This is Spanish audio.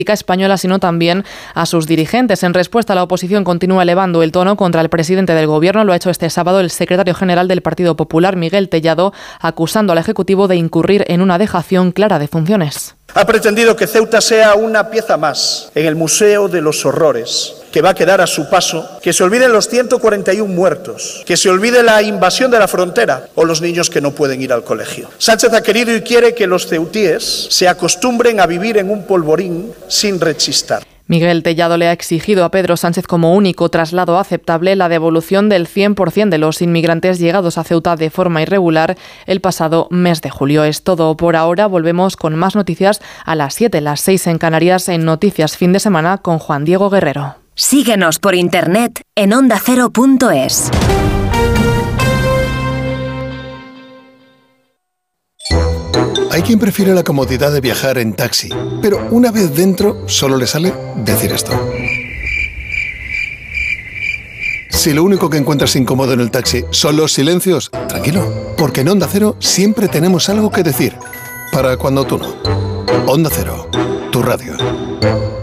española, sino también a sus dirigentes. En respuesta, la oposición continúa elevando el tono contra el presidente del Gobierno. Lo ha hecho este sábado el secretario general del Partido Popular, Miguel Tellado, acusando al Ejecutivo de incurrir en una dejación clara de funciones. Ha pretendido que Ceuta sea una pieza más en el Museo de los Horrores, que va a quedar a su paso, que se olviden los 141 muertos, que se olvide la invasión de la frontera o los niños que no pueden ir al colegio. Sánchez ha querido y quiere que los ceutíes se acostumbren a vivir en un polvorín sin rechistar. Miguel Tellado le ha exigido a Pedro Sánchez como único traslado aceptable la devolución del 100% de los inmigrantes llegados a Ceuta de forma irregular el pasado mes de julio. Es todo por ahora. Volvemos con más noticias a las 7, las 6 en Canarias en Noticias Fin de Semana con Juan Diego Guerrero. Síguenos por internet en ondacero.es. Hay quien prefiere la comodidad de viajar en taxi, pero una vez dentro solo le sale decir esto. Si lo único que encuentras incómodo en el taxi son los silencios, tranquilo, porque en Onda Cero siempre tenemos algo que decir, para cuando tú no. Onda Cero, tu radio.